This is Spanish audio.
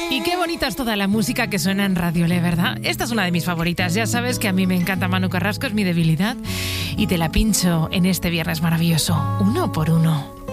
Y qué bonita es toda la música que suena en Radio Le, ¿verdad? Esta es una de mis favoritas. Ya sabes que a mí me encanta Manu Carrasco, es mi debilidad. Y te la pincho en este viernes maravilloso, uno por uno.